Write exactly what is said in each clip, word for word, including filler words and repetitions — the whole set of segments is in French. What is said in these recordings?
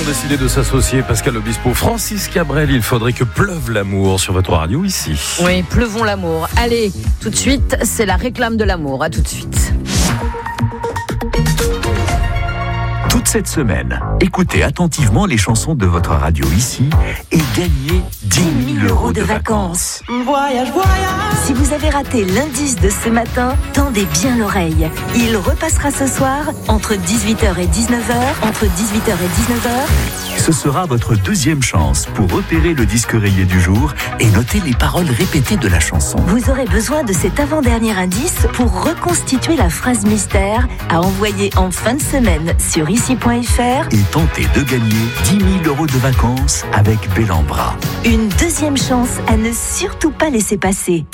décidé de s'associer. Pascal Obispo, Francis Cabrel, il faudrait que pleuve l'amour sur votre radio ici. Oui, pleuvons l'amour. Allez, tout de suite, c'est la réclame de l'amour. À tout de suite. Toute cette semaine, écoutez attentivement les chansons de votre radio ici et gagnez dix mille euros de vacances. Voyage, voyage. Si vous avez raté l'indice de ce matin, tendez bien l'oreille. Il repassera ce soir entre dix-huit heures et dix-neuf heures. Entre dix-huit heures et dix-neuf heures. Ce sera votre deuxième chance pour repérer le disque rayé du jour et noter les paroles répétées de la chanson. Vous aurez besoin de cet avant-dernier indice pour reconstituer la phrase mystère à envoyer en fin de semaine sur ici point f r et tenter de gagner dix mille euros de vacances avec Bellambra. Une deuxième chance à ne surtout pas laisser passer.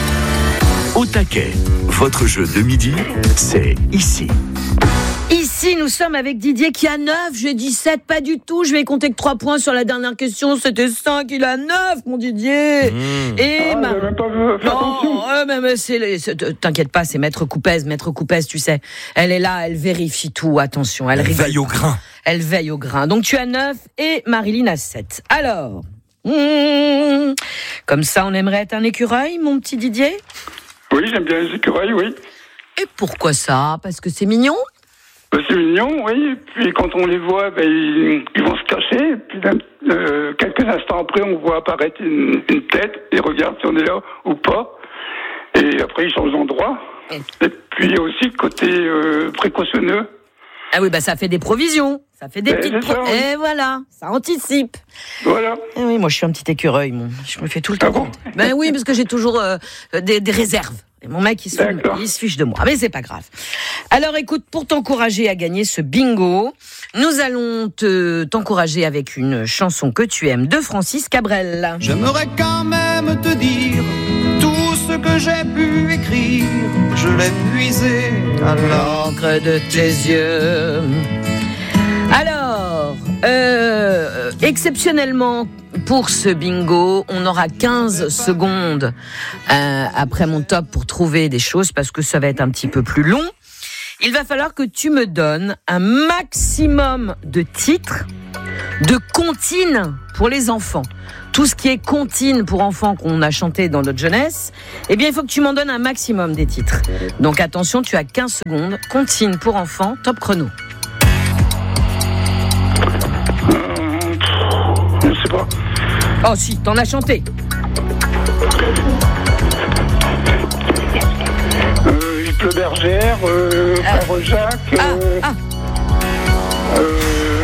Au taquet, votre jeu de midi, c'est ici. Ici, nous sommes avec Didier qui a neuf, j'ai dit sept, pas du tout. Je vais compter que trois points sur la dernière question. C'était cinq, il a neuf, mon Didier. Mmh. Et Ah, ma... j'avais même pas fait attention. Non, euh, mais, mais c'est les... c'est- t'inquiète pas, c'est Maître Coupez, Maître Coupez, tu sais. Elle est là, elle vérifie tout, attention. Elle, Elle rigole veille au pas. grain. Elle veille au grain. Donc tu as neuf et Marilyn a sept. Alors, mmh, comme ça, on aimerait être un écureuil, mon petit Didier. Oui, j'aime bien les écureuils, oui. Et pourquoi ça? Parce que c'est mignon? Ben, c'est mignon, oui. Puis quand on les voit, ben, ils, ils vont se cacher. Puis euh, quelques instants après, on voit apparaître une, une tête. Ils regardent si on est là ou pas. Et après, ils changent d'endroit. Et puis aussi, côté euh, précautionneux. Ah oui, bah ça fait des provisions. Ça fait des Eh, petites c'est ça, pro- oui. Et voilà, ça anticipe. Voilà. Eh oui, moi je suis un petit écureuil, mon. Je me fais tout le temps Ah bon compte. Ben oui, parce que j'ai toujours euh, des, des réserves. Et mon mec, il se, D'accord. il se fiche de moi. Mais c'est pas grave. Alors écoute, pour t'encourager à gagner ce bingo, nous allons te, t'encourager avec une chanson que tu aimes de Francis Cabrel. J'aimerais quand même te dire tout ce que j'ai pu écrire. Je l'ai puisé à l'encre de tes yeux. Alors, euh, exceptionnellement, pour ce bingo, on aura quinze secondes euh, après mon top pour trouver des choses parce que ça va être un petit peu plus long. Il va falloir que tu me donnes un maximum de titres de comptines pour les enfants. Tout ce qui est comptines pour enfants qu'on a chanté dans notre jeunesse, eh bien, il faut que tu m'en donnes un maximum des titres. Donc attention, tu as quinze secondes. Comptines pour enfants, top chrono. Je sais pas. Oh si, t'en as chanté. Euh, Yves Le Bergère, euh, Ah. Frère Jacques. Ah, Euh, ah, euh,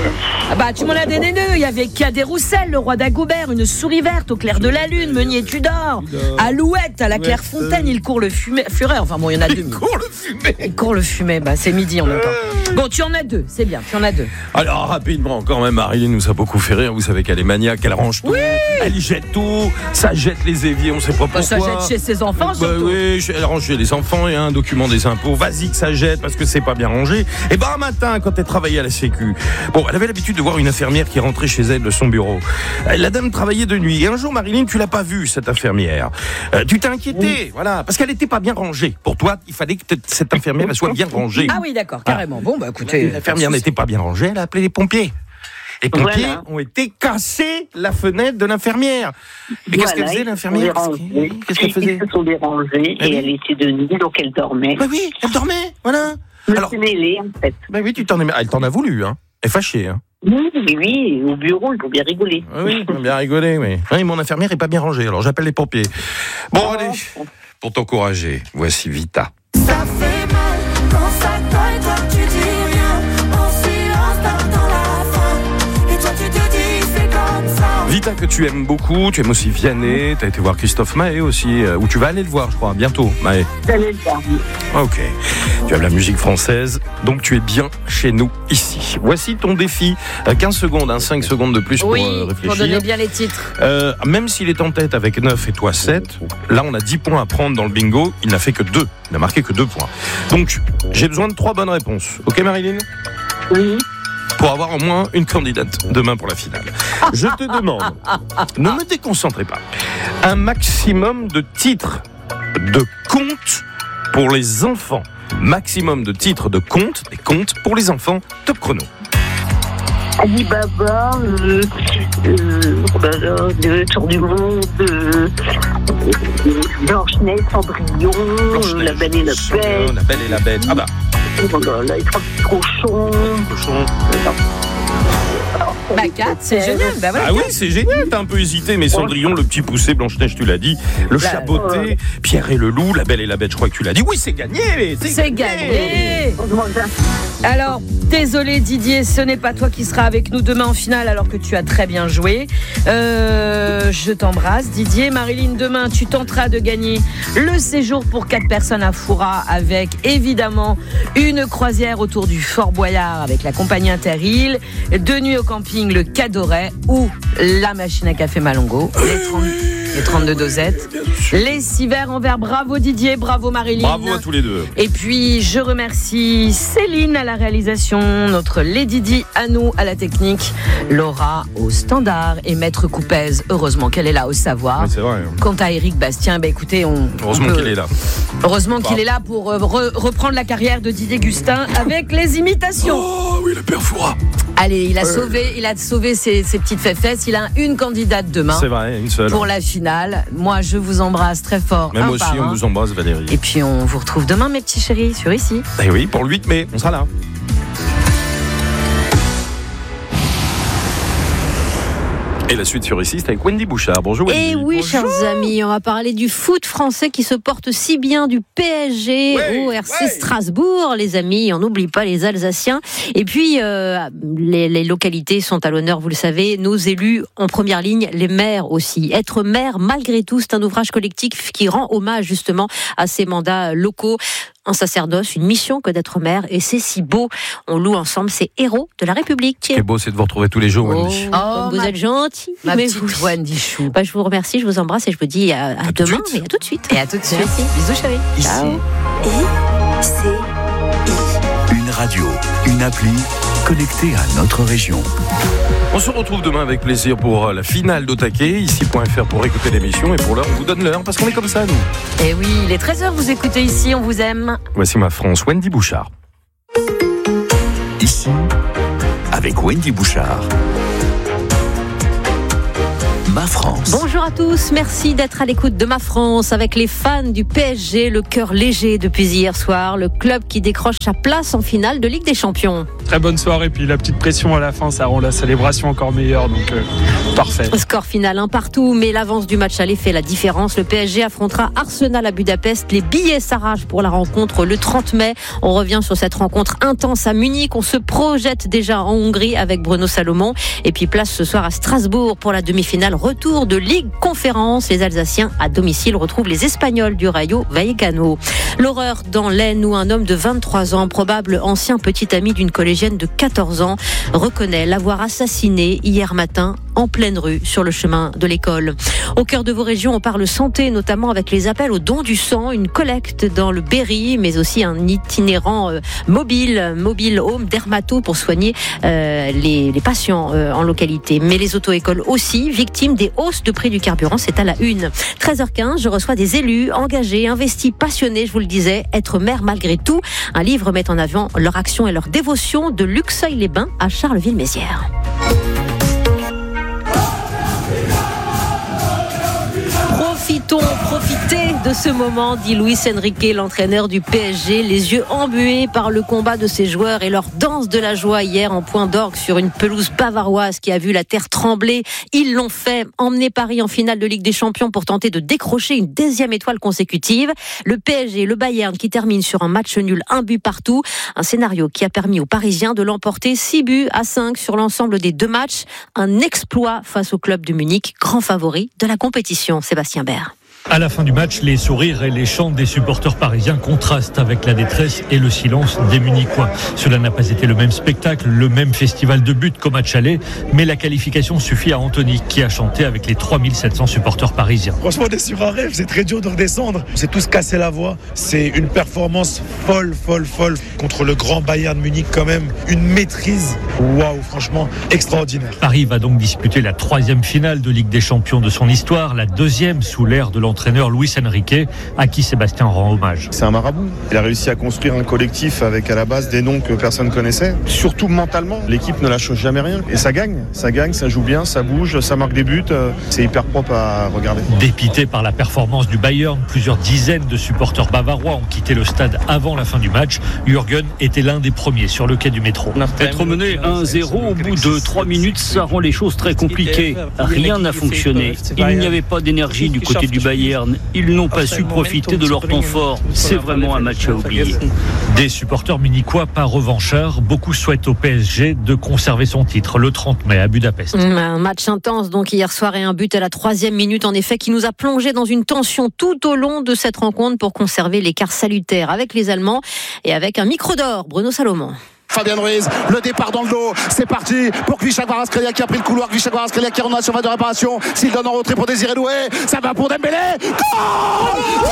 ah bah tu m'en as donné deux. Il y avait Cadet Roussel, le roi d'Agoubert, une souris verte au clair de la lune, Meunier Tudor, Alouette à la Clairefontaine, il court le fumet, fureur. Enfin bon, il y en a deux. Il court le fumet. Il court le fumet, bah c'est midi en même temps. Bon, tu en as deux, c'est bien, tu en as deux. Alors rapidement, quand même, Marilyn nous a beaucoup fait rire. Vous savez qu'elle est maniaque, elle range tout, elle y jette tout, ça jette les éviers, on sait pas pourquoi. Bah, ça jette chez ses enfants Bah surtout. oui, chez- elle range chez les enfants, il y a un document des impôts, vas-y que ça jette parce que c'est pas bien rangé. Et ben un matin, quand elle travaillait à la Sécu, bon, elle avait l'habitude de voir une infirmière qui rentrait chez elle de son bureau. Euh, La dame travaillait de nuit. Et un jour, Marilyn, tu l'as pas vue, cette infirmière. Euh, tu t'es inquiété, voilà, parce qu'elle était pas bien rangée. Pour toi, il fallait que t- cette infirmière elle soit bien rangée. Ah oui, d'accord, carrément. Bon, bah écoutez. L'infirmière n'était pas bien rangée, elle a appelé les pompiers. Les pompiers Voilà. ont été cassés la fenêtre de l'infirmière. Mais qu'est-ce qu'elle Voilà, faisait, ils se l'infirmière sont dérangés. Qu'est-ce qu'elle faisait? Ils se sont dérangés Ah oui. et elle était de nuit, donc elle dormait. Bah oui, elle dormait, voilà. Je me Alors, suis mêlée, en fait. bah oui, tu t'en es... Elle t'en a voulu, hein. Elle est fâchée, hein. Oui, oui, oui, au bureau, il faut bien rigoler. Ah oui, on a bien rigolé, oui. Oui, mon infirmière est pas bien rangée, alors j'appelle les pompiers. Bon, Oh. allez, pour t'encourager, voici Vita. Ça fait mal quand ça colle, toi tu dis rien. En silence t'attends la fin. Et toi tu te dis c'est comme ça. Vita que tu aimes beaucoup, tu aimes aussi Vianney, t'as été voir Christophe Maé aussi, euh, où tu vas aller le voir, je crois, bientôt, Maé. J'allais le voir. Ok, tu aimes la musique française, donc tu es bien chez nous ici. Voici ton défi, Euh, quinze secondes, hein, cinq secondes de plus pour Oui, euh, pour réfléchir. donner bien les titres. Euh, même s'il est en tête avec neuf et toi sept, là on a dix points à prendre dans le bingo, il n'a fait que deux, il n'a marqué que deux points. Donc j'ai besoin de trois bonnes réponses. Ok Marilyn ? Oui. Pour avoir au moins une candidate demain pour la finale. Je te demande, ne me déconcentrez pas, un maximum de titres de contes pour les enfants. Maximum de titres de contes, des contes pour les enfants. Top chrono. Alibaba, euh, euh, oh là là, le Tour du Monde, euh, euh, Blanche-Neige, Cendrillon, euh, La Belle et la Bête. La Belle et la Bête. Ah bah. Oh là là, les trois petits cochons. Cochon. Bah quatre, c'est génial. Bah voilà. Ah oui, c'est génial. T'as un peu hésité, mais Cendrillon, le petit poussé, Blanche-Neige, tu l'as dit. Le Bah, chat botté, Pierre et le loup, La Belle et la Bête, je crois que tu l'as dit. Oui, c'est gagné. C'est gagné. Alors, désolé Didier, ce n'est pas toi qui seras avec nous demain en finale alors que tu as très bien joué. Euh, je t'embrasse Didier. Marilyn, demain tu tenteras de gagner le séjour pour quatre personnes à Foura avec évidemment une croisière autour du Fort Boyard avec la compagnie Interil, deux nuits au camping le Cadoret ou la machine à café Malongo, les, trente, les trente-deux dosettes, les six verres en verre. Bravo Didier, bravo Marilyn. Bravo à tous les deux. Et puis je remercie Céline à la réalisation, notre Lady Di à nous à la technique, Laura au standard et Maître Coupez, heureusement qu'elle est là au savoir. Oui, c'est vrai. Quant à Eric Bastien, bah écoutez, on Heureusement on peut, qu'il est là. Heureusement Bah. qu'il est là pour euh, re- reprendre la carrière de Didier Gustin avec les imitations. Oh oui, le père Foura. Allez, il a Euh. sauvé, il a sauvé ses, ses petites fesses. Il a une candidate demain C'est vrai, une seule. pour la finale. Moi, je vous embrasse très fort. Même un aussi, par on un. vous embrasse, Valérie. Et puis on vous retrouve demain, mes petits chéris, sur ici. Et oui, pour le huit mai, on sera là. Et la suite sur ici, c'est avec Wendy Bouchard. Bonjour Wendy. Et oui, chers amis, on va parler du foot français qui se porte si bien, du P S G Ouais, au R C ouais. Strasbourg, les amis. On n'oublie pas les Alsaciens. Et puis, euh, les, les localités sont à l'honneur, vous le savez. Nos élus en première ligne, les maires aussi. Être maire, malgré tout, c'est un ouvrage collectif qui rend hommage justement à ces mandats locaux. Un sacerdoce, une mission que d'être maire, et c'est si beau. On loue ensemble ces héros de la République. Ce qui est beau, c'est de vous retrouver tous les jours, Wendy. Oh, Oh, comme vous ma- êtes gentil. Ma mais petite vous- Wendy Chou. Bah, je vous remercie, je vous embrasse et je vous dis à, à À tout de demain suite. et à tout de suite. Et à tout de suite. Merci. Bisous chéris. Ici, une radio, une appli connectée à notre région. On se retrouve demain avec plaisir pour la finale d'Otaké, ici point F R pour écouter l'émission. Et pour l'heure, on vous donne l'heure parce qu'on est comme ça, nous. Et oui, il est treize heures, vous écoutez ici, on vous aime. Voici ma France, Wendy Bouchard. Ici, avec Wendy Bouchard. Ma France. Bonjour à tous, merci d'être à l'écoute de Ma France avec les fans du P S G, le cœur léger depuis hier soir, le club qui décroche sa place en finale de Ligue des Champions. Très bonne soirée, puis la petite pression à la fin, ça rend la célébration encore meilleure, donc euh, parfait. Score final un partout, mais l'avance du match aller fait la différence. Le P S G affrontera Arsenal à Budapest. Les billets s'arrachent pour la rencontre le trente mai. On revient sur cette rencontre intense à Munich. On se projette déjà en Hongrie avec Bruno Salomon. Et puis place ce soir à Strasbourg pour la demi-finale. Retour de Ligue Conférence. Les Alsaciens à domicile retrouvent les Espagnols du Rayo Vallecano. L'horreur dans l'Aisne où un homme de vingt-trois ans, probable ancien petit ami d'une collégienne de quatorze ans, reconnaît l'avoir assassiné hier matin en pleine rue sur le chemin de l'école. Au cœur de vos régions, on parle santé, notamment avec les appels au don du sang, une collecte dans le Berry, mais aussi un itinérant euh, mobile, mobile home dermato pour soigner euh, les, les patients euh, en localité. Mais les auto-écoles aussi, victimes des hausses de prix du carburant, c'est à la une. treize heures quinze, je reçois des élus engagés, investis, passionnés, je vous le disais, être maire malgré tout. Un livre met en avant leur action et leur dévotion de Luxeuil-les-Bains à Charleville-Mézières. Profitons, profitez de ce moment, dit Luis Enrique, l'entraîneur du P S G, les yeux embués par le combat de ses joueurs et leur danse de la joie hier en point d'orgue sur une pelouse bavaroise qui a vu la terre trembler. Ils l'ont fait, emmener Paris en finale de Ligue des Champions pour tenter de décrocher une deuxième étoile consécutive. Le P S G, le Bayern qui termine sur un match nul, un but partout. Un scénario qui a permis aux Parisiens de l'emporter six buts à cinq sur l'ensemble des deux matchs. Un exploit face au club de Munich, grand favori de la compétition. Sébastien Baird. À la fin du match, les sourires et les chants des supporters parisiens contrastent avec la détresse et le silence des Munichois. Cela n'a pas été le même spectacle, le même festival de buts qu'au match aller, mais la qualification suffit à Anthony qui a chanté avec les trois mille sept cents supporters parisiens. Franchement, on est sur un rêve, c'est très dur de redescendre. On s'est tous cassé la voix. C'est une performance folle, folle, folle contre le grand Bayern Munich quand même. Une maîtrise, waouh, franchement, extraordinaire. Paris va donc disputer la troisième finale de Ligue des Champions de son histoire, la deuxième sous l'ère de l'entraîneur l'entraîneur Luis Enrique, à qui Sébastien rend hommage. C'est un marabout. Il a réussi à construire un collectif avec à la base des noms que personne connaissait. Surtout mentalement, l'équipe ne lâche jamais rien. Et ça gagne, ça gagne, ça joue bien, ça bouge, ça marque des buts. C'est hyper propre à regarder. Dépité par la performance du Bayern, plusieurs dizaines de supporters bavarois ont quitté le stade avant la fin du match. Jürgen était l'un des premiers sur le quai du métro. Être mené un zéro au bout de trois minutes, ça rend les choses très compliquées. Rien n'a fonctionné. Il n'y avait pas d'énergie du côté du Bayern. Ils n'ont pas su profiter de leur temps fort. C'est vraiment un match à oublier. Des supporters munichois pas revanchards. Beaucoup souhaitent au P S G de conserver son titre le trente mai à Budapest. Un match intense donc hier soir et un but à la troisième minute en effet qui nous a plongé dans une tension tout au long de cette rencontre pour conserver l'écart salutaire avec les Allemands et avec un micro d'or. Bruno Salomon. Fabien Ruiz, le départ dans le dos, c'est parti pour Kvicha Kvaratskhelia qui a pris le couloir, Kvicha Kvaratskhelia qui rentre sur la surface de réparation, s'il donne en retrait pour Désiré Doué, ça va pour Dembélé. Goal!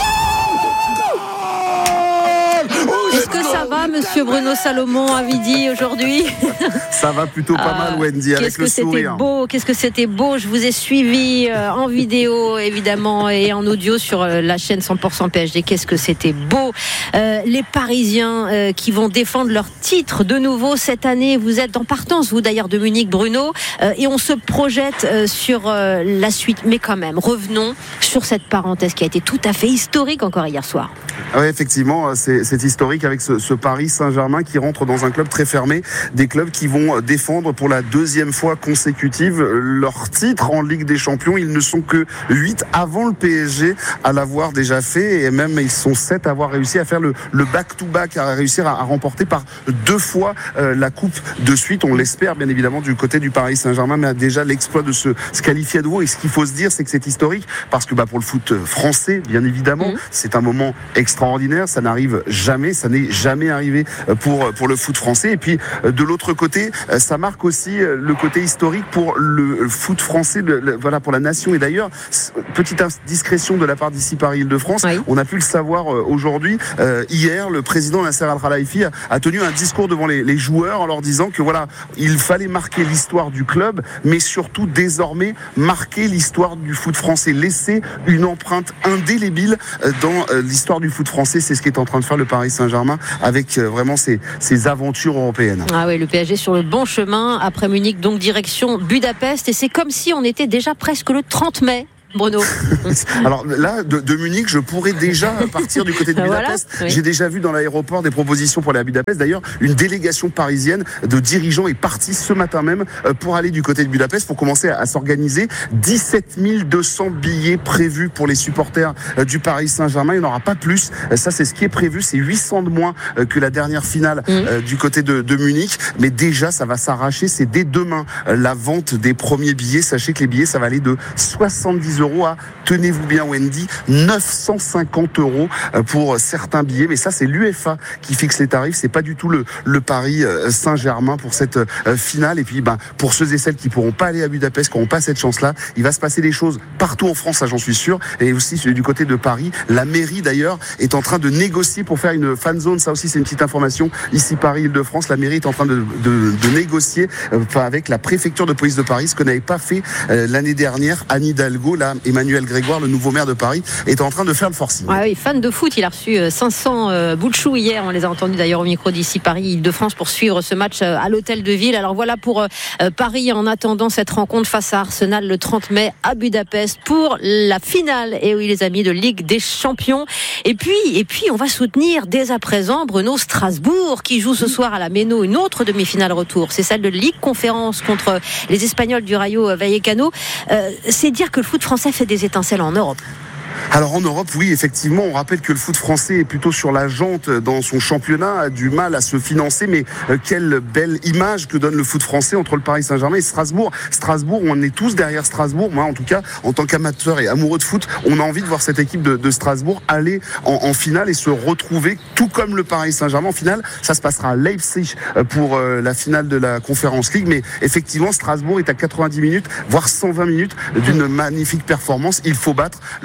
Est-ce que ça va, monsieur Bruno Salomon à Vidi aujourd'hui? Ça va plutôt pas mal, Wendy, avec le sourire. Beau, qu'est-ce que c'était beau. Je vous ai suivi euh, en vidéo, évidemment, et en audio sur euh, la chaîne cent pour cent P S G. Qu'est-ce que c'était beau. Euh, les Parisiens euh, qui vont défendre leur titre de nouveau cette année. Vous êtes en partance, vous d'ailleurs, de Munich, Bruno. Euh, et on se projette euh, sur euh, la suite. Mais quand même, revenons sur cette parenthèse qui a été tout à fait historique encore hier soir. Oui, effectivement, c'est, c'est historique avec ce, ce Paris Saint-Germain qui rentre dans un club très fermé, des clubs qui vont défendre pour la deuxième fois consécutive leur titre en Ligue des Champions. Ils ne sont que huit avant le P S G à l'avoir déjà fait et même ils sont sept à avoir réussi à faire le, le back-to-back, à réussir à, à remporter par deux fois euh, la coupe de suite. On l'espère bien évidemment du côté du Paris Saint-Germain, mais déjà l'exploit de se, se qualifier à nouveau. Et ce qu'il faut se dire, c'est que c'est historique parce que bah, pour le foot français, bien évidemment, mmh. c'est un moment extraordinaire. Ça n'arrive jamais, ça n'est jamais arrivé pour, pour le foot français. Et puis de l'autre côté, ça marque aussi le côté historique pour le foot français, le, le, voilà, pour la nation. Et d'ailleurs, petite indiscrétion de la part d'ici Paris Île-de-France, oui. on a pu le savoir aujourd'hui. Euh, hier, le président Nasser Al-Khelaifi a, a tenu un discours devant les, les joueurs en leur disant que voilà, il fallait marquer l'histoire du club, mais surtout désormais marquer l'histoire du foot français, laisser une empreinte indélébile dans l'histoire du foot français. C'est ce qu'est en train de faire le Paris Saint-Germain avec vraiment ses, ses aventures européennes. Ah oui, le P S G sur le bon chemin après Munich, donc direction Budapest, et c'est comme si on était déjà presque le trente mai. Bruno. Alors là, de, de Munich, je pourrais déjà partir du côté de Budapest. Voilà, oui. J'ai déjà vu dans l'aéroport des propositions pour aller à Budapest. D'ailleurs, une délégation parisienne de dirigeants est partie ce matin même pour aller du côté de Budapest pour commencer à, à s'organiser. dix-sept mille deux cents billets prévus pour les supporters du Paris Saint-Germain. Il n'y en aura pas plus. Ça, c'est ce qui est prévu. C'est huit cents de moins que la dernière finale mmh. du côté de, de Munich. Mais déjà, ça va s'arracher. C'est dès demain la vente des premiers billets. Sachez que les billets, ça va aller de soixante-dix euros à, tenez-vous bien Wendy, neuf cent cinquante euros pour certains billets. Mais ça, c'est l'U F A qui fixe les tarifs. C'est pas du tout le, le Paris Saint-Germain pour cette finale. Et puis, ben, pour ceux et celles qui pourront pas aller à Budapest, qui n'auront pas cette chance-là, il va se passer des choses partout en France, ça j'en suis sûr. Et aussi du côté de Paris. La mairie d'ailleurs est en train de négocier pour faire une fan zone. Ça aussi, c'est une petite information. Ici, Paris, Île-de-France, la mairie est en train de, de, de négocier euh, avec la préfecture de police de Paris, ce que n'avait pas fait euh, l'année dernière Anne Hidalgo. Là, Emmanuel Grégoire, le nouveau maire de Paris, est en train de faire le forcing. Ah oui, fan de foot, il a reçu cinq cents euh, bouts de chou hier. On les a entendus d'ailleurs au micro d'ici Paris, Île-de-France, pour suivre ce match euh, à l'hôtel de ville. Alors voilà pour euh, Paris en attendant cette rencontre face à Arsenal le trente mai à Budapest pour la finale. Et oui, les amis, de Ligue des Champions. Et puis, et puis, on va soutenir dès à présent Bruno Strasbourg qui joue ce soir à la Méno une autre demi-finale retour. C'est celle de Ligue Conférence contre les Espagnols du Rayo Vallecano. Euh, c'est dire que le foot français fait des étincelles en Europe. Alors en Europe, oui, effectivement, on rappelle que le foot français est plutôt sur la jante dans son championnat, a du mal à se financer, mais euh, quelle belle image que donne le foot français entre le Paris Saint-Germain et Strasbourg. Strasbourg, on est tous derrière Strasbourg. Moi, en tout cas, en tant qu'amateur et amoureux de foot, on a envie de voir cette équipe de, de Strasbourg aller en, en finale et se retrouver, tout comme le Paris Saint-Germain. En finale, ça se passera à Leipzig pour euh, la finale de la Conference League, mais effectivement, Strasbourg est à quatre-vingt-dix minutes, voire cent vingt minutes d'une magnifique performance. Il faut battre le Rayo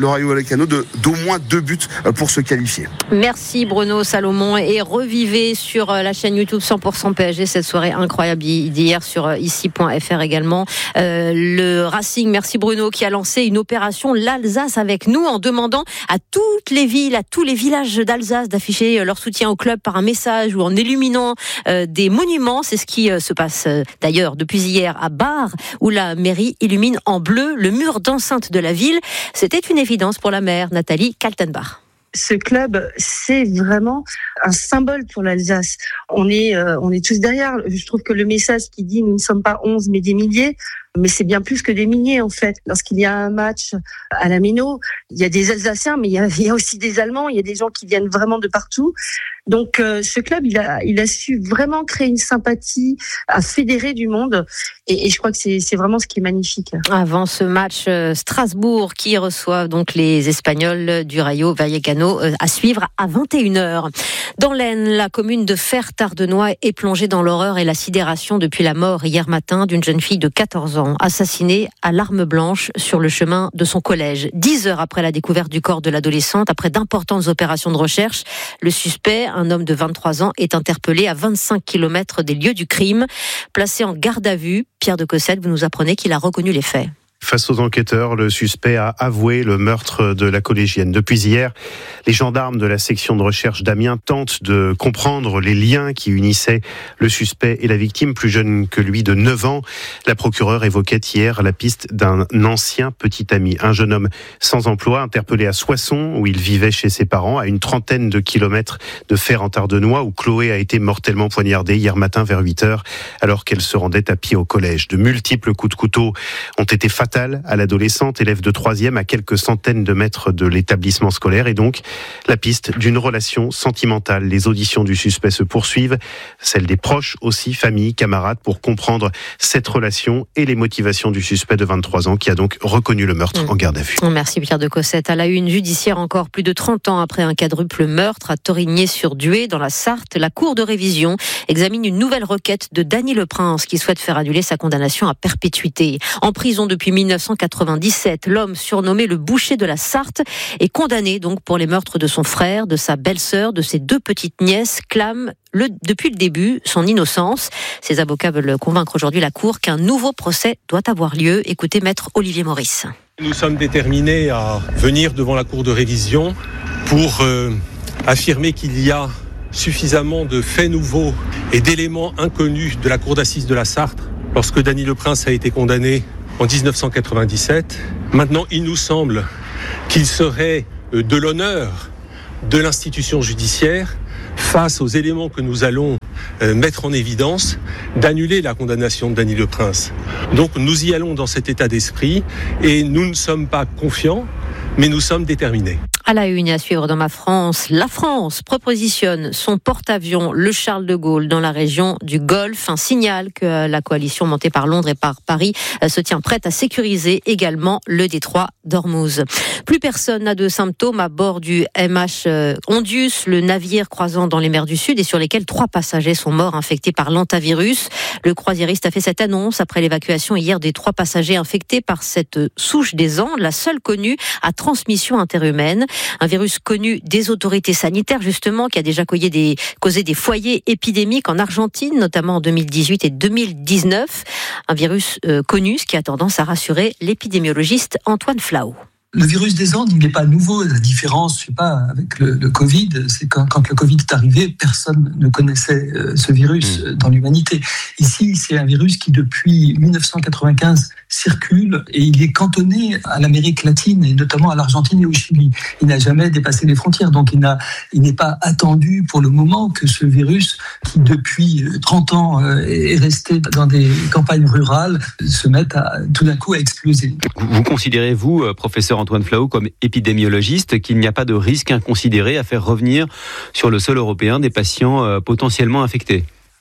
Vallecano de, d'au moins deux buts pour se qualifier. Merci Bruno Salomon, et revivez sur la chaîne YouTube cent pour cent P S G cette soirée incroyable d'hier sur ici point f r également. Euh, le Racing, merci Bruno, qui a lancé une opération l'Alsace avec nous en demandant à toutes les villes, à tous les villages d'Alsace d'afficher leur soutien au club par un message ou en illuminant euh, des monuments. C'est ce qui euh, se passe euh, d'ailleurs depuis hier à Bar, où la mairie illumine en bleu le mur d'enceinte de la ville. C'était une évidence pour la maire Nathalie Kaltenbach. Ce club, c'est vraiment un symbole pour l'Alsace. On est, euh, on est tous derrière. Je trouve que le message qui dit « nous ne sommes pas onze, mais des milliers », mais c'est bien plus que des milliers, en fait. Lorsqu'il y a un match à la Méno, il y a des Alsaciens, mais il y a, il y a aussi des Allemands, il y a des gens qui viennent vraiment de partout. Donc, euh, ce club, il a, il a su vraiment créer une sympathie, à fédérer du monde. Et, et je crois que c'est, c'est vraiment ce qui est magnifique. Avant ce match, euh, Strasbourg, qui reçoit donc les Espagnols du Rayo Vallecano, euh, à suivre à vingt et une heures. Dans l'Aisne, la commune de Fères-Tardenois est plongée dans l'horreur et la sidération depuis la mort hier matin d'une jeune fille de quatorze ans, assassinée à l'arme blanche sur le chemin de son collège. Dix heures après la découverte du corps de l'adolescente, après d'importantes opérations de recherche, le suspect, un homme de vingt-trois ans, est interpellé à vingt-cinq kilomètres des lieux du crime. Placé en garde à vue, Pierre de Cossette, vous nous apprenez qu'il a reconnu les faits. Face aux enquêteurs, le suspect a avoué le meurtre de la collégienne. Depuis hier, les gendarmes de la section de recherche d'Amiens tentent de comprendre les liens qui unissaient le suspect et la victime, plus jeune que lui de neuf ans. La procureure évoquait hier la piste d'un ancien petit ami, un jeune homme sans emploi, interpellé à Soissons, où il vivait chez ses parents, à une trentaine de kilomètres de Fères-en-Tardenois, où Chloé a été mortellement poignardée hier matin vers huit heures, alors qu'elle se rendait à pied au collège. De multiples coups de couteau ont été fatals à l'adolescente, élève de troisième, à quelques centaines de mètres de l'établissement scolaire, et donc la piste d'une relation sentimentale. Les auditions du suspect se poursuivent, celles des proches aussi, famille, camarades, pour comprendre cette relation et les motivations du suspect de vingt-trois ans qui a donc reconnu le meurtre mmh. en garde à vue. Merci Pierre de Cossette. À la une judiciaire, encore plus de trente ans après un quadruple meurtre à Torigné-sur-Dué dans la Sarthe, la Cour de révision examine une nouvelle requête de Dany Leprince qui souhaite faire annuler sa condamnation à perpétuité. En prison depuis mille neuf cent quatre-vingt-dix-sept, l'homme surnommé le boucher de la Sarthe est condamné donc pour les meurtres de son frère, de sa belle-sœur, de ses deux petites nièces, clame le, depuis le début son innocence. Ses avocats veulent convaincre aujourd'hui la Cour qu'un nouveau procès doit avoir lieu. Écoutez maître Olivier Maurice. Nous sommes déterminés à venir devant la Cour de révision pour euh, affirmer qu'il y a suffisamment de faits nouveaux et d'éléments inconnus de la Cour d'assises de la Sarthe lorsque Dany Leprince a été condamné en dix-neuf cent quatre-vingt-dix-sept. Maintenant, il nous semble qu'il serait de l'honneur de l'institution judiciaire, face aux éléments que nous allons mettre en évidence, d'annuler la condamnation de Dany Leprince. Donc nous y allons dans cet état d'esprit et nous ne sommes pas confiants, mais nous sommes déterminés. À la une et à suivre dans ma France, la France propositionne son porte-avions, le Charles de Gaulle, dans la région du Golfe. Un signal que la coalition montée par Londres et par Paris se tient prête à sécuriser également le détroit d'Ormuz. Plus personne n'a de symptômes à bord du M H Hondius, le navire croisant dans les mers du Sud et sur lesquels trois passagers sont morts infectés par l'hantavirus. Le croisiériste a fait cette annonce après l'évacuation hier des trois passagers infectés par cette souche des Andes, la seule connue à transmission interhumaine. Un virus connu des autorités sanitaires, justement, qui a déjà causé des, causé des foyers épidémiques en Argentine, notamment en deux mille dix-huit et deux mille dix-neuf. Un virus euh, connu, ce qui a tendance à rassurer l'épidémiologiste Antoine Flau. Le virus des Andes, il n'est pas nouveau. La différence, je sais pas, avec le, le Covid, c'est quand, quand le Covid est arrivé, personne ne connaissait euh, ce virus mmh. dans l'humanité. Ici, c'est un virus qui, depuis dix-neuf cent quatre-vingt-quinze, circule et il est cantonné à l'Amérique latine et notamment à l'Argentine et au Chili. Il n'a jamais dépassé les frontières, donc il, n'a, il n'est pas attendu pour le moment que ce virus, qui depuis trente ans est resté dans des campagnes rurales, se mette à, tout d'un coup à exploser. Vous considérez, vous, professeur Antoine Flau, comme épidémiologiste, qu'il n'y a pas de risque inconsidéré à faire revenir sur le sol européen des patients potentiellement infectés ?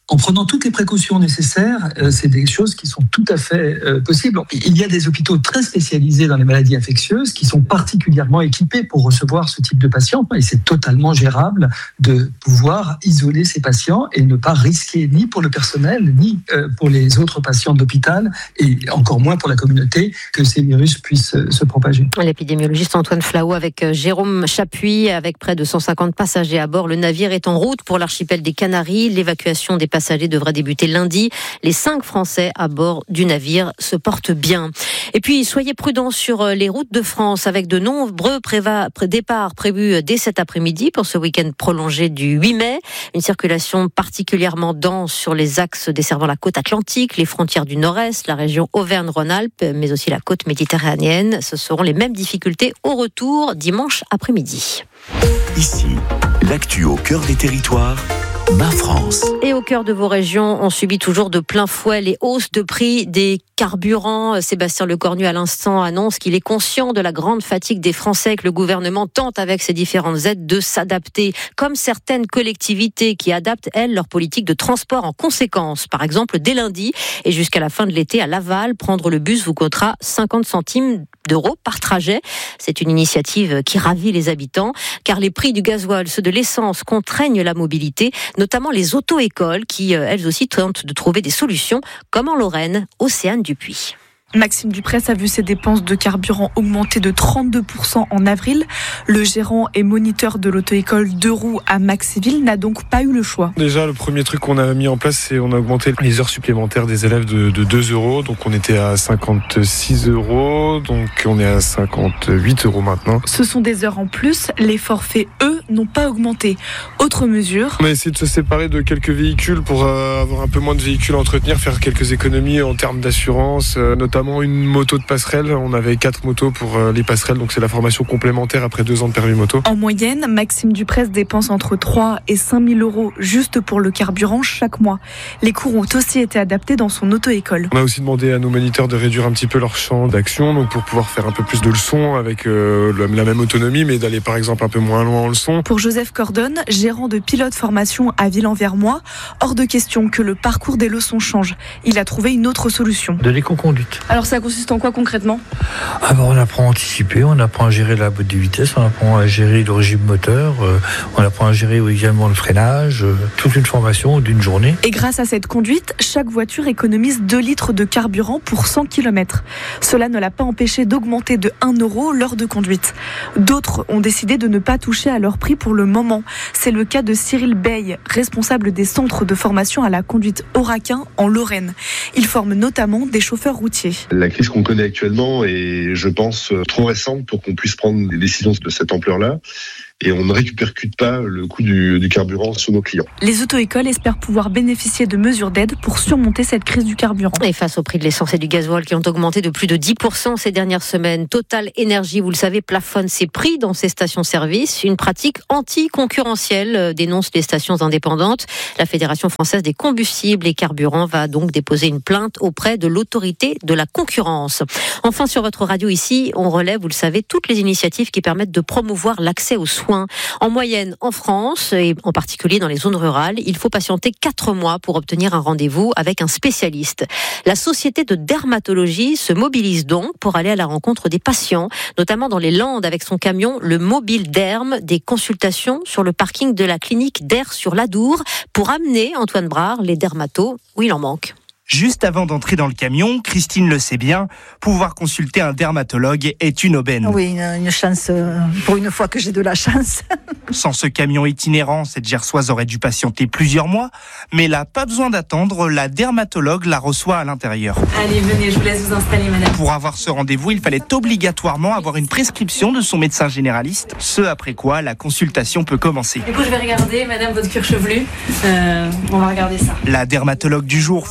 en prenant toutes les précautions nécessaires, euh, c'est des choses qui sont tout à fait euh, possibles. Il y a des hôpitaux très spécialisés dans les maladies infectieuses qui sont particulièrement équipés pour recevoir ce type de patients et c'est totalement gérable de pouvoir isoler ces patients et ne pas risquer ni pour le personnel ni euh, pour les autres patients d'hôpital et encore moins pour la communauté que ces virus puissent euh, se propager. L'épidémiologiste Antoine Flahault avec euh, Jérôme Chapuis, avec près de cent cinquante passagers à bord. Le navire est en route pour l'archipel des Canaries. L'évacuation des passagers devrait débuter lundi. Les cinq Français à bord du navire se portent bien. Et puis, soyez prudents sur les routes de France avec de nombreux préva- départs prévus dès cet après-midi pour ce week-end prolongé du huit mai. Une circulation particulièrement dense sur les axes desservant la côte atlantique, les frontières du nord-est, la région Auvergne-Rhône-Alpes, mais aussi la côte méditerranéenne. Ce seront les mêmes difficultés au retour dimanche après-midi. Ici, l'actu au cœur des territoires. Ma France. Et au cœur de vos régions, on subit toujours de plein fouet les hausses de prix des carburants. Sébastien Lecornu, à l'instant, annonce qu'il est conscient de la grande fatigue des Français et que le gouvernement tente, avec ses différentes aides, de s'adapter, comme certaines collectivités qui adaptent, elles, leur politique de transport en conséquence. Par exemple, dès lundi et jusqu'à la fin de l'été, à Laval, prendre le bus vous coûtera cinquante centimes d'euros par trajet. C'est une initiative qui ravit les habitants, car les prix du gasoil, ceux de l'essence, contraignent la mobilité, notamment les auto-écoles qui, elles aussi, tentent de trouver des solutions, comme en Lorraine, Océane Dupuis. Maxime Dupresse a vu ses dépenses de carburant augmenter de trente-deux pour cent en avril. Le gérant et moniteur de l'auto-école Deux Roues à Maxéville n'a donc pas eu le choix. Déjà, le premier truc qu'on a mis en place, c'est on a augmenté les heures supplémentaires des élèves de, de deux euros. Donc on était à cinquante-six euros, donc on est à cinquante-huit euros maintenant. Ce sont des heures en plus. Les forfaits, eux, n'ont pas augmenté. Autre mesure. On a essayé de se séparer de quelques véhicules pour euh, avoir un peu moins de véhicules à entretenir, faire quelques économies en termes d'assurance, euh, notamment une moto de passerelle. On avait quatre motos pour les passerelles, donc c'est la formation complémentaire après deux ans de permis moto. En moyenne, Maxime Dupresse dépense entre trois et cinq mille euros juste pour le carburant chaque mois. Les cours ont aussi été adaptés dans son auto-école. On a aussi demandé à nos moniteurs de réduire un petit peu leur champ d'action, donc pour pouvoir faire un peu plus de leçons avec euh, la même autonomie, mais d'aller par exemple un peu moins loin en leçon. Pour Joseph Cordon, gérant de pilote formation à Ville-en-Vermois, hors de question que le parcours des leçons change. Il a trouvé une autre solution. De l'éco-conduite. Alors ça consiste en quoi concrètement ? Ah ben on apprend à anticiper, on apprend à gérer la boîte de vitesse, on apprend à gérer le régime moteur, euh, on apprend à gérer également le freinage, euh, toute une formation d'une journée. Et grâce à cette conduite, chaque voiture économise deux litres de carburant pour cent kilomètres. Cela ne l'a pas empêché d'augmenter de un euro l'heure de conduite. D'autres ont décidé de ne pas toucher à leur prix pour le moment. C'est le cas de Cyril Bey, responsable des centres de formation à la conduite Oraquin en Lorraine. Il forme notamment des chauffeurs routiers. La crise qu'on connaît actuellement est, je pense, trop récente pour qu'on puisse prendre des décisions de cette ampleur-là. Et on ne répercute pas le coût du, du carburant sur nos clients. Les auto-écoles espèrent pouvoir bénéficier de mesures d'aide pour surmonter cette crise du carburant. Et face au prix de l'essence et du gasoil qui ont augmenté de plus de dix pour cent ces dernières semaines, Total Énergie, vous le savez, plafonne ses prix dans ses stations-service. Une pratique anti-concurrentielle, dénoncent les stations indépendantes. La Fédération française des combustibles et carburants va donc déposer une plainte auprès de l'autorité de la concurrence. Enfin, sur votre radio ici, on relève, vous le savez, toutes les initiatives qui permettent de promouvoir l'accès aux soins. En moyenne, en France, et en particulier dans les zones rurales, il faut patienter quatre mois pour obtenir un rendez-vous avec un spécialiste. La Société de dermatologie se mobilise donc pour aller à la rencontre des patients, notamment dans les Landes avec son camion, le Mobile Derm, des consultations sur le parking de la clinique d'Air sur l'Adour pour amener, Antoine Brard, les dermatos où il en manque. Juste avant d'entrer dans le camion, Christine le sait bien, pouvoir consulter un dermatologue est une aubaine. Oui, une, une chance, euh, pour une fois que j'ai de la chance. Sans ce camion itinérant, cette gersoise aurait dû patienter plusieurs mois, mais là, pas besoin d'attendre, la dermatologue la reçoit à l'intérieur. Allez, venez, je vous laisse vous installer, madame. Pour avoir ce rendez-vous, il fallait obligatoirement avoir une prescription de son médecin généraliste, ce après quoi la consultation peut commencer. Du coup, je vais regarder, madame, votre cuir chevelu. Euh, on va regarder ça. La dermatologue du jour, Philippine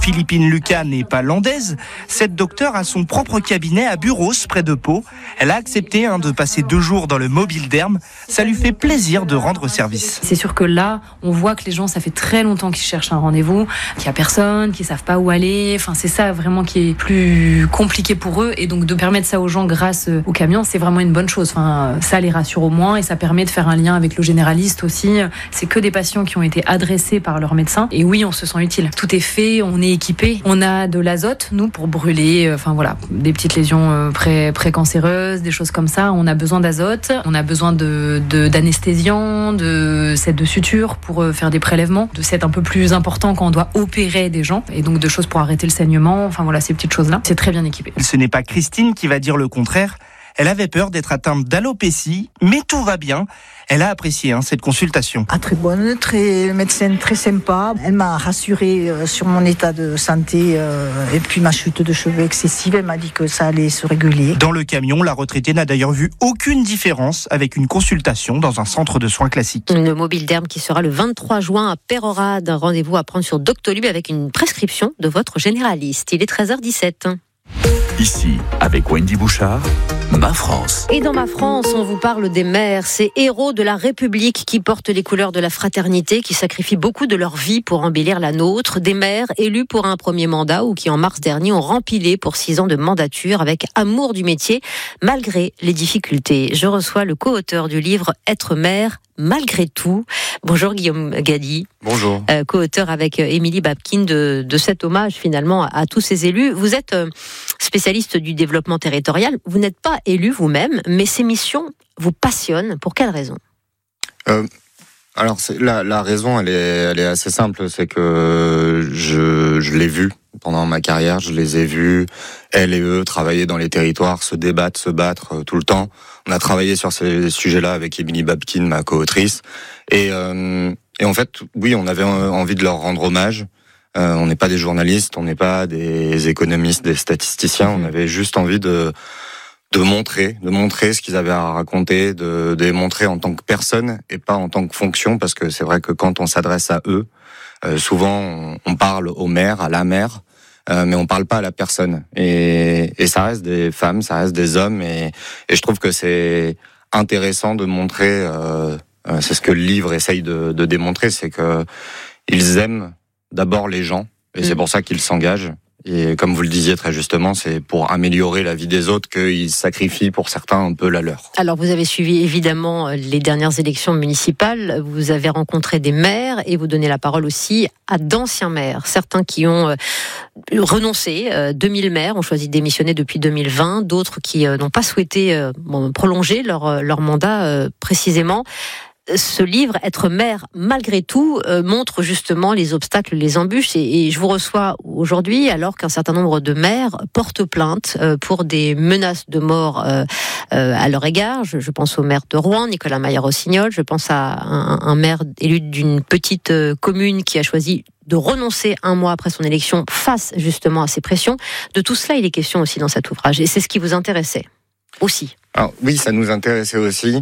Christine Lucas n'est pas landaise. Cette docteure a son propre cabinet à Buros, près de Pau. Elle a accepté hein, de passer deux jours dans le mobile derme. Ça lui fait plaisir de rendre service. C'est sûr que là, on voit que les gens, ça fait très longtemps qu'ils cherchent un rendez-vous, qu'il n'y a personne, qu'ils ne savent pas où aller. Enfin, c'est ça vraiment qui est plus compliqué pour eux. Et donc de permettre ça aux gens grâce au camion, c'est vraiment une bonne chose. Enfin, ça les rassure au moins et ça permet de faire un lien avec le généraliste aussi. C'est que des patients qui ont été adressés par leur médecin. Et oui, on se sent utile. Tout est fait, on est équipé. On a de l'azote, nous, pour brûler, enfin voilà, des petites lésions pré- précancéreuses, des choses comme ça. On a besoin d'azote, on a besoin de, de, d'anesthésiants, de sets de suture pour faire des prélèvements, de sets un peu plus importants quand on doit opérer des gens, et donc de choses pour arrêter le saignement. Enfin voilà, ces petites choses-là. C'est très bien équipé. Ce n'est pas Christine qui va dire le contraire. Elle avait peur d'être atteinte d'alopécie, mais tout va bien. Elle a apprécié hein, cette consultation. Ah, très bonne, très médecin très sympa. Elle m'a rassurée euh, sur mon état de santé euh, et puis ma chute de cheveux excessive. Elle m'a dit que ça allait se réguler. Dans le camion, la retraitée n'a d'ailleurs vu aucune différence avec une consultation dans un centre de soins classique. Le mobile derme qui sera le vingt-trois juin à Peyrehorade. Un rendez-vous à prendre sur Doctolib avec une prescription de votre généraliste. Il est treize heures dix-sept. Ici, avec Wendy Bouchard, Ma France. Et dans Ma France, on vous parle des mères, ces héros de la République qui portent les couleurs de la fraternité, qui sacrifient beaucoup de leur vie pour embellir la nôtre. Des mères élues pour un premier mandat ou qui, en mars dernier, ont rempilé pour six ans de mandature avec amour du métier, malgré les difficultés. Je reçois le co-auteur du livre Être mère, malgré tout. Bonjour Guillaume Gady. Bonjour. Euh, co-auteur avec Émilie Babkin de, de cet hommage finalement à, à tous ces élus. Vous êtes euh, spécialiste du développement territorial. Vous n'êtes pas élu vous-même, mais ces missions vous passionnent. Pour quelle raison ? euh, Alors c'est, la, la raison, elle est, elle est assez simple. C'est que je, je l'ai vu pendant ma carrière. Je les ai vus, elle et eux, travailler dans les territoires, se débattre, se battre euh, tout le temps. On a travaillé sur ces sujets-là avec Émilie Babkin, ma co-autrice. Et, euh, et en fait, oui, on avait envie de leur rendre hommage. Euh, on n'est pas des journalistes, on n'est pas des économistes, des statisticiens. On avait juste envie de, de montrer, de montrer ce qu'ils avaient à raconter, de, de les montrer en tant que personne et pas en tant que fonction. Parce que c'est vrai que quand on s'adresse à eux, euh, souvent on, on parle au maire, à la mère. Euh, mais on parle pas à la personne. Et, et ça reste des femmes, ça reste des hommes. Et, et je trouve que c'est intéressant de montrer, euh, euh, c'est ce que le livre essaye de, de démontrer, c'est que ils aiment d'abord les gens. Et mmh. c'est pour ça qu'ils s'engagent. Et comme vous le disiez très justement, c'est pour améliorer la vie des autres qu'ils sacrifient pour certains un peu la leur. Alors vous avez suivi évidemment les dernières élections municipales, vous avez rencontré des maires et vous donnez la parole aussi à d'anciens maires. Certains qui ont renoncé, deux mille maires ont choisi de démissionner depuis deux mille vingt, d'autres qui n'ont pas souhaité prolonger leur, leur mandat précisément. Ce livre, Être mère malgré tout, euh, montre justement les obstacles, les embûches. Et, et je vous reçois aujourd'hui alors qu'un certain nombre de maires portent plainte euh, pour des menaces de mort euh, euh, à leur égard. Je, je pense au maire de Rouen, Nicolas Maillard-Rossignol. Je pense à un, un maire élu d'une petite euh, commune qui a choisi de renoncer un mois après son élection face justement à ces pressions. De tout cela, il est question aussi dans cet ouvrage. Et c'est ce qui vous intéressait aussi. Alors oui, ça nous intéressait aussi.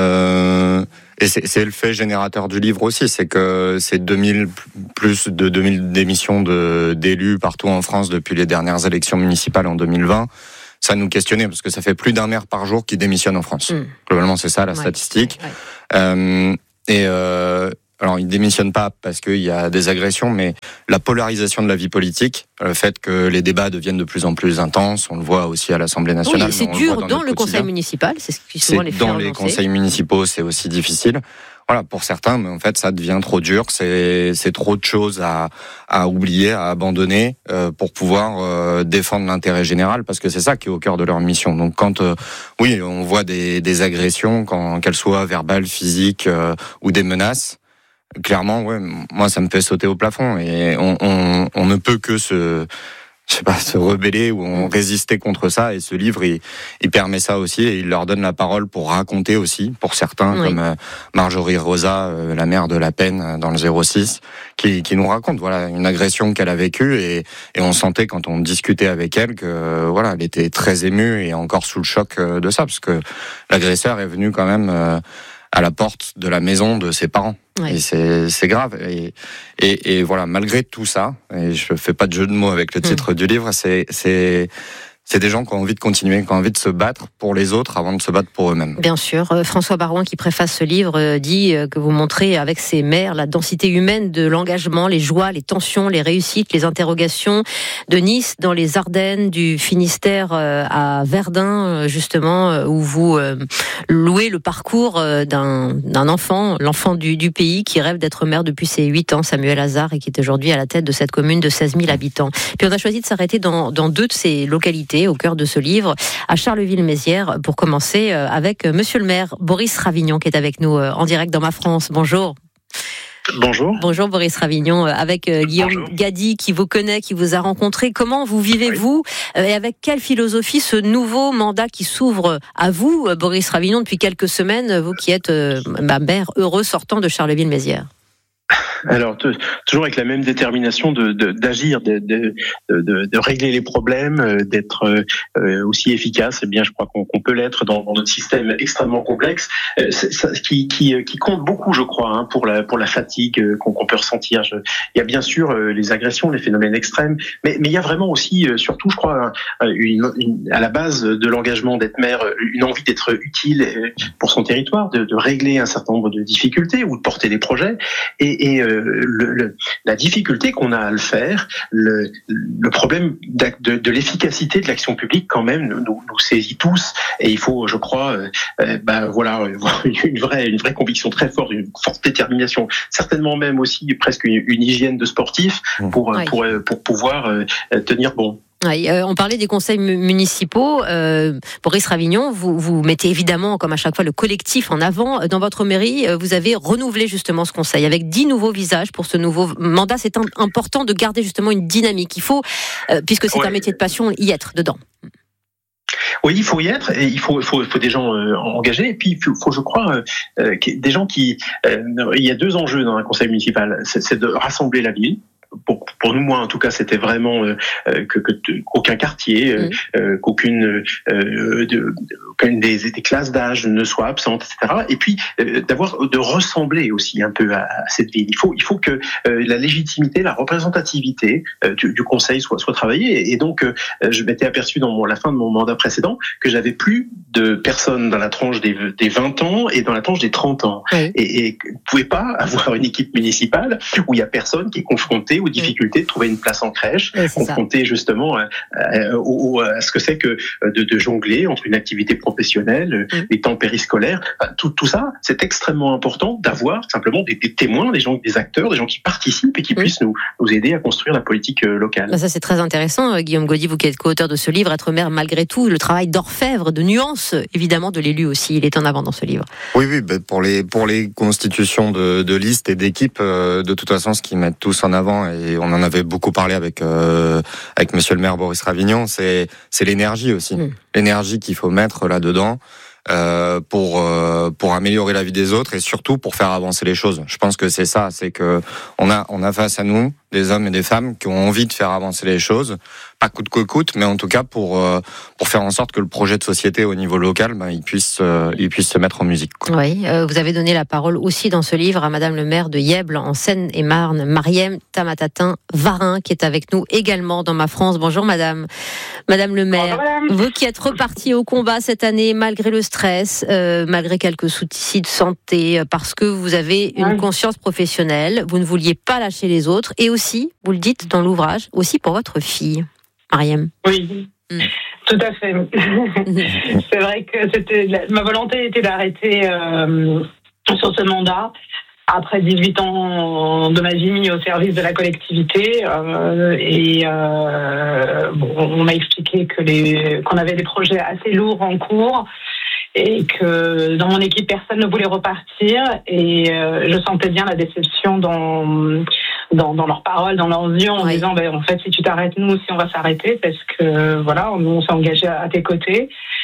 Euh... Et c'est, c'est le fait générateur du livre aussi, c'est que c'est deux mille, plus de deux mille démissions de, d'élus partout en France depuis les dernières élections municipales en deux mille vingt. Ça nous questionnait parce que ça fait plus d'un maire par jour qui démissionne en France. Mmh. Globalement, c'est ça la ouais. statistique. Ouais. Euh, et euh, alors, ils démissionnent pas parce qu'il y a des agressions, mais la polarisation de la vie politique, le fait que les débats deviennent de plus en plus intenses, on le voit aussi à l'Assemblée nationale. Oui, c'est dur le dans, dans le conseil municipal, c'est ce qui souvent les fait Dans les conseils municipaux, c'est aussi difficile. Voilà, pour certains, mais en fait, ça devient trop dur. C'est, c'est trop de choses à, à oublier, à abandonner euh, pour pouvoir euh, défendre l'intérêt général, parce que c'est ça qui est au cœur de leur mission. Donc, quand euh, oui, on voit des, des agressions, quand qu'elles soient verbales, physiques euh, ou des menaces. Clairement, ouais, moi ça me fait sauter au plafond et on, on, on ne peut que se, je sais pas, se rebeller ou on résister contre ça. Et ce livre, il, il permet ça aussi et il leur donne la parole pour raconter aussi, pour certains, oui. comme euh, Marjorie Rosa, euh, la mère de la peine euh, dans le zéro six, qui, qui nous raconte voilà une agression qu'elle a vécue et, et on sentait quand on discutait avec elle que euh, voilà, elle était très émue et encore sous le choc euh, de ça parce que l'agresseur est venu quand même. Euh, à la porte de la maison de ses parents. Ouais. Et c'est, c'est grave. Et, et, et voilà, malgré tout ça, et je fais pas de jeu de mots avec le titre mmh. du livre, c'est, c'est, c'est des gens qui ont envie de continuer, qui ont envie de se battre pour les autres avant de se battre pour eux-mêmes. Bien sûr. Euh, François Barouin, qui préface ce livre, euh, dit euh, que vous montrez avec ces mères la densité humaine de l'engagement, les joies, les tensions, les réussites, les interrogations de Nice, dans les Ardennes, du Finistère euh, à Verdun, euh, justement, euh, où vous euh, louez le parcours euh, d'un, d'un enfant, l'enfant du, du pays, qui rêve d'être maire depuis ses huit ans, Samuel Hazard, et qui est aujourd'hui à la tête de cette commune de seize mille habitants. Puis on a choisi de s'arrêter dans, dans deux de ces localités, au cœur de ce livre, à Charleville-Mézières, pour commencer avec Monsieur le maire Boris Ravignon, qui est avec nous en direct dans Ma France. Bonjour. Bonjour. Bonjour Boris Ravignon, avec Guillaume Bonjour. Gady, qui vous connaît, qui vous a rencontré. Comment vous vivez-vous oui. et avec quelle philosophie ce nouveau mandat qui s'ouvre à vous, Boris Ravignon, depuis quelques semaines, vous qui êtes ma maire heureux sortant de Charleville-Mézières? Alors, t- toujours avec la même détermination de, de, d'agir, de, de, de, de régler les problèmes, d'être euh, aussi efficace. Eh bien, je crois qu'on, qu'on peut l'être dans, dans notre système extrêmement complexe, euh, ça, qui, qui, qui compte beaucoup, je crois, hein, pour la pour la fatigue qu'on, qu'on peut ressentir. Je, il y a bien sûr euh, les agressions, les phénomènes extrêmes, mais, mais il y a vraiment aussi, euh, surtout, je crois, une, une, à la base de l'engagement d'être maire, une envie d'être utile pour son territoire, de, de régler un certain nombre de difficultés ou de porter des projets. Et, et euh, le, le, la difficulté qu'on a à le faire, le, le problème de, de l'efficacité de l'action publique quand même nous, nous saisit tous. Et il faut, je crois, euh, bah, voilà, une vraie, une vraie conviction très forte, une forte détermination, certainement même aussi presque une, une hygiène de sportif pour, oui. pour, pour, pour pouvoir euh, tenir bon. Oui, euh, on parlait des conseils municipaux. Euh, Boris Ravignon, vous, vous mettez évidemment, comme à chaque fois, le collectif en avant. Dans votre mairie, vous avez renouvelé justement ce conseil avec dix nouveaux visages pour ce nouveau mandat. C'est un, important de garder justement une dynamique. Il faut, euh, puisque c'est ouais. un métier de passion, y être dedans. Oui, il faut y être, et il faut, il faut, il faut des gens euh, engagés, et puis il faut, faut je crois, euh, des gens qui... Euh, il y a deux enjeux dans un conseil municipal. C'est, c'est de rassembler la ville. Pour, pour nous, moi, en tout cas, c'était vraiment euh, que, que qu'aucun quartier, euh, mmh. euh, qu'aucune euh, de, qu'aucune des, des classes d'âge ne soit absente, et cetera. Et puis euh, d'avoir, de ressembler aussi un peu à, à cette ville. Il faut, il faut que euh, la légitimité, la représentativité euh, du, du conseil soit, soit travaillée. Et donc, euh, je m'étais aperçu dans mon, la fin de mon mandat précédent que j'avais plus de personnes dans la tranche des, des vingt ans et dans la tranche des trente ans. Mmh. Et, et vous pouvez pas avoir une équipe municipale où il y a personne qui est confronté aux difficultés de trouver une place en crèche, oui, confronté justement à, à, à, à ce que c'est que de, de jongler entre une activité professionnelle, mmh. les temps périscolaires, enfin, tout, tout ça, c'est extrêmement important d'avoir simplement des, des témoins, des gens, des acteurs, des gens qui participent et qui mmh. puissent nous, nous aider à construire la politique locale. Ça, c'est très intéressant, Guillaume Gody, vous qui êtes co-auteur de ce livre, Être maire malgré tout, le travail d'orfèvre, de nuance, évidemment, de l'élu aussi, il est en avant dans ce livre. Oui, oui, ben pour les pour les constitutions de, de listes et d'équipes, euh, de toute façon, ce qu'ils mettent tous en avant, et on en avait beaucoup parlé avec euh, avec Monsieur le maire Boris Ravignon, c'est c'est l'énergie aussi, mmh. l'énergie qu'il faut mettre là-dedans. Euh, pour euh, pour améliorer la vie des autres et surtout pour faire avancer les choses. Je pense que c'est ça, c'est que on a on a face à nous des hommes et des femmes qui ont envie de faire avancer les choses, pas coûte que coûte, mais en tout cas pour euh, pour faire en sorte que le projet de société au niveau local, ben, il puisse euh, il puisse se mettre en musique, quoi. Oui, euh, vous avez donné la parole aussi dans ce livre à Madame le maire de Yèble en Seine-et-Marne, Mariem Tamatatin Varin, qui est avec nous également dans Ma France. Bonjour Madame, Madame le maire. Bonjour, madame. Vous qui êtes repartie au combat cette année malgré le stress, euh, malgré quelques soucis de santé, parce que vous avez une oui. conscience professionnelle, vous ne vouliez pas lâcher les autres, et aussi, vous le dites dans l'ouvrage, aussi pour votre fille, Mariem. Oui, mmh. tout à fait. C'est vrai que c'était ma volonté était d'arrêter euh, sur ce mandat. Après dix-huit ans de ma vie mis au service de la collectivité, euh, et euh, bon, on m'a expliqué que les, qu'on avait des projets assez lourds en cours et que dans mon équipe personne ne voulait repartir, et euh, je sentais bien la déception dans dans, dans leurs paroles, dans leurs yeux, en oui. disant ben, en fait si tu t'arrêtes, nous aussi on va s'arrêter, parce que voilà, nous on s'est engagé à, à tes côtés.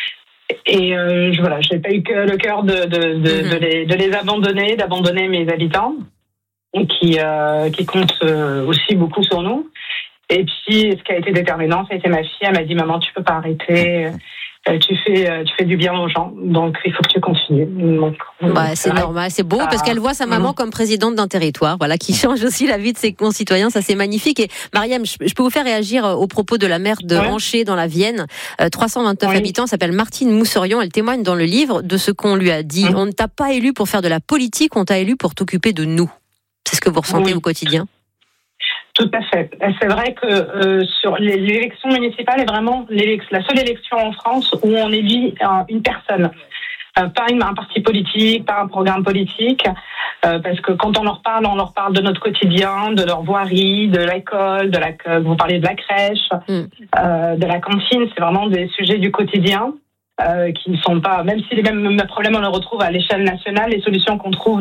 Et euh, je, voilà, j'ai pas eu que le cœur de, de, de, mm-hmm. de, les, de les abandonner, d'abandonner mes habitants, qui, euh, qui comptent euh, aussi beaucoup sur nous. Et puis, ce qui a été déterminant, ça a été ma fille. Elle m'a dit, maman, tu peux pas arrêter. euh, tu fais euh, tu fais du bien aux gens, donc il faut que tu continues. Donc, bah, c'est vrai. Normal, c'est beau, parce qu'elle voit sa maman comme présidente d'un territoire, voilà, qui change aussi la vie de ses concitoyens, ça c'est magnifique. Et Mariam, je, je peux vous faire réagir aux propos de la maire de ouais. Hanché dans la Vienne, euh, trois cent vingt-neuf oui. habitants, s'appelle Martine Mousserion, elle témoigne dans le livre de ce qu'on lui a dit. Mmh. On ne t'a pas élu pour faire de la politique, on t'a élu pour t'occuper de nous. C'est ce que vous ressentez oui. au quotidien? Tout à fait. C'est vrai que euh, sur l'élection municipale est vraiment la seule élection en France où on élit une personne. Euh, pas une, un parti politique, pas un programme politique, euh, parce que quand on leur parle, on leur parle de notre quotidien, de leur voirie, de l'école, de la, vous parlez de la crèche, mm. euh, de la cantine, c'est vraiment des sujets du quotidien. Euh, qui ne sont pas, même si les mêmes problèmes on les retrouve à l'échelle nationale, les solutions qu'on trouve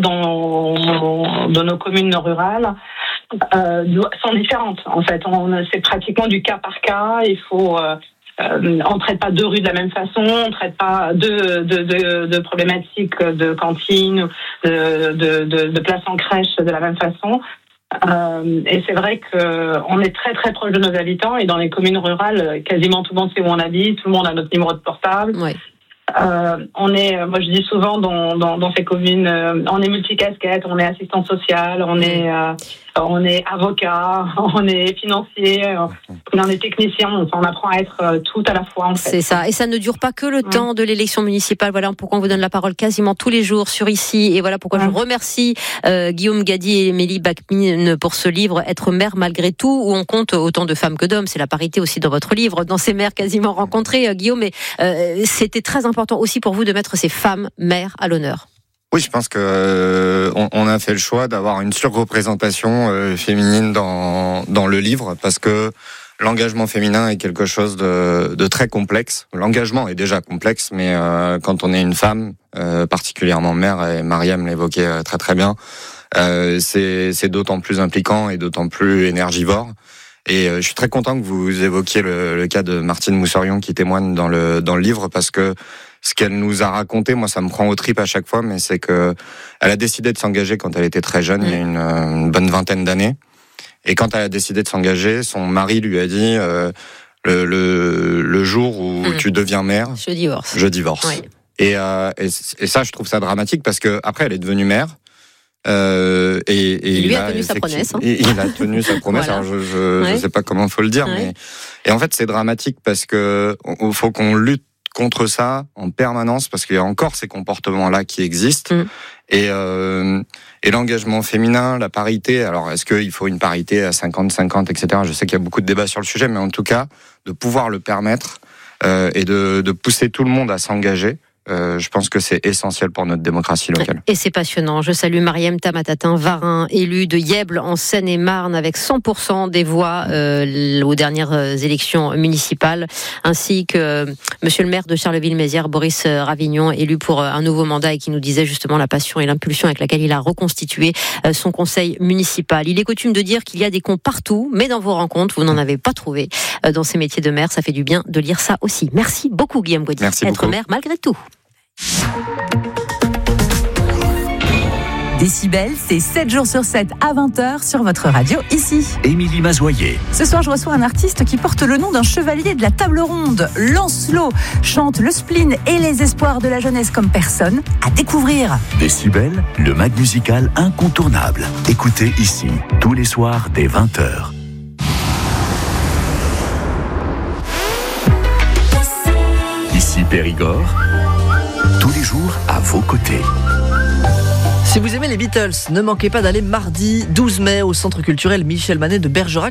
dans, dans nos communes rurales euh, sont différentes. En fait, on, c'est pratiquement du cas par cas. Il faut, euh, euh, on traite pas deux rues de la même façon, on traite pas deux de, de, de problématiques de cantine, de, de, de, de place en crèche de la même façon. Euh, et c'est vrai qu'on est très très proche de nos habitants, et dans les communes rurales, quasiment tout le monde sait où on habite, tout le monde a notre numéro de portable. Oui. Euh, on est, moi je dis souvent dans, dans, dans ces communes, euh, on est multicasquette, on est assistant social, on est, euh, on est avocat, on est financier, on est technicien, on apprend à être tout à la fois. En fait. C'est ça, et ça ne dure pas que le ouais. temps de l'élection municipale. Voilà pourquoi on vous donne la parole quasiment tous les jours sur ici, et voilà pourquoi ouais. je remercie euh, Guillaume Gady et Émilie Bachmine pour ce livre Être mère malgré tout, où on compte autant de femmes que d'hommes. C'est la parité aussi dans votre livre, dans ces mères quasiment rencontrées, euh, Guillaume. Mais euh, c'était très important important aussi pour vous de mettre ces femmes mères à l'honneur. Oui, je pense que euh, on, on a fait le choix d'avoir une surreprésentation euh, féminine dans dans le livre, parce que l'engagement féminin est quelque chose de, de très complexe. L'engagement est déjà complexe, mais euh, quand on est une femme, euh, particulièrement mère, et Mariam l'évoquait très très bien, euh, c'est c'est d'autant plus impliquant et d'autant plus énergivore. Et euh, je suis très content que vous évoquiez le, le cas de Martine Mousserion qui témoigne dans le dans le livre, parce que ce qu'elle nous a raconté, moi ça me prend aux tripes à chaque fois, mais c'est que elle a décidé de s'engager quand elle était très jeune, mmh. il y a une, une bonne vingtaine d'années. Et quand elle a décidé de s'engager, son mari lui a dit euh, le, le le jour où mmh. tu deviens mère, je divorce. Je divorce. Oui. Et, euh, et et ça, je trouve ça dramatique, parce que après elle est devenue mère. Euh, et, et il, lui il a, a tenu sa promesse. Hein. Il a tenu sa promesse. Voilà. Alors je, je, ouais. je sais pas comment faut le dire, ouais. mais et en fait c'est dramatique, parce que il faut qu'on lutte contre ça en permanence, parce qu'il y a encore ces comportements-là qui existent. Mm. Et euh, et l'engagement féminin, la parité. Alors est-ce qu'il faut une parité à cinquante cinquante, et cetera. Je sais qu'il y a beaucoup de débats sur le sujet, mais en tout cas de pouvoir le permettre euh, et de, de pousser tout le monde à s'engager. Euh, je pense que c'est essentiel pour notre démocratie locale. Et c'est passionnant. Je salue Mariam Tamatatin-Varin, élue de Yèble en Seine-et-Marne, avec cent pour cent des voix euh, aux dernières élections municipales, ainsi que euh, monsieur le maire de Charleville-Mézières, Boris Ravignon, élu pour euh, un nouveau mandat, et qui nous disait justement la passion et l'impulsion avec laquelle il a reconstitué euh, son conseil municipal. Il est coutume de dire qu'il y a des cons partout, mais dans vos rencontres, vous n'en avez pas trouvé. Euh, dans ces métiers de maire, ça fait du bien de lire ça aussi. Merci beaucoup, Guillaume Gaudy. Merci Être beaucoup. maire malgré tout. Décibel, c'est sept jours sur sept à vingt heures sur votre radio ici. Émilie Mazoyer. Ce soir, je reçois un artiste qui porte le nom d'un chevalier de la table ronde. Lancelot chante le spleen et les espoirs de la jeunesse comme personne. À découvrir. Décibel, le mag musical incontournable. Écoutez ici, tous les soirs dès vingt heures. Ici Périgord, tous les jours à vos côtés. Si vous aimez les Beatles, ne manquez pas d'aller mardi douze mai au Centre culturel Michel Manet de Bergerac.